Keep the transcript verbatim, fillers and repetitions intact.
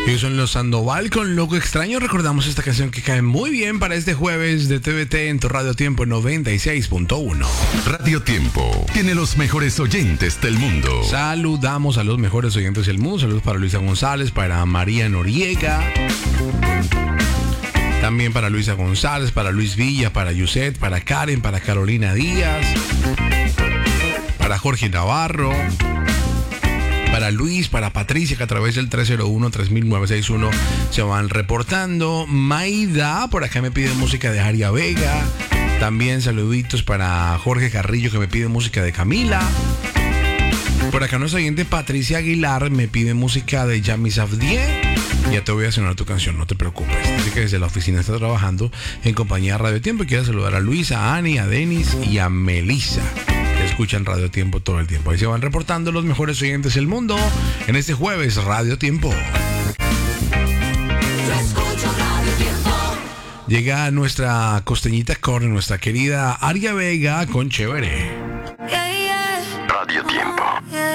Ellos son los Sandoval con Loco Extraño. Recordamos esta canción que cae muy bien para este jueves de T V T en tu Radio Tiempo noventa y seis punto uno. Radio Tiempo tiene los mejores oyentes del mundo. Saludamos a los mejores oyentes del mundo. Saludos para Luisa González, para María Noriega. También para Luisa González, para Luis Villa, para Yuset, para Karen, para Carolina Díaz, para Jorge Navarro, para Luis, para Patricia, que a través del tres cero uno, tres mil novecientos sesenta y uno se van reportando. Maida, por acá me pide música de Aria Vega. También saluditos para Jorge Carrillo, que me pide música de Camila. Por acá nuestra oyente Patricia Aguilar me pide música de Yami Safdie. Ya te voy a sonar tu canción, no te preocupes. Así que desde la oficina está trabajando en compañía de Radio Tiempo y quiero saludar a Luisa, a Ani, a Denis y a Melissa, que escuchan Radio Tiempo todo el tiempo. Ahí se van reportando los mejores oyentes del mundo en este jueves Radio Tiempo. Llega nuestra costeñita corner, nuestra querida Aria Vega con Chévere. Radio Tiempo.